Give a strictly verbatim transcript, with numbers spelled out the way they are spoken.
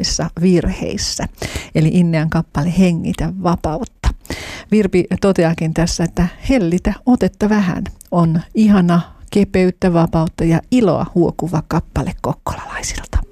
noissa virheissä. Eli Innean kappale Hengitä vapautta. Virpi toteakin tässä, että hellitä otetta vähän on ihana kepeyttä, vapautta ja iloa huokuva kappale kokkolalaisilta.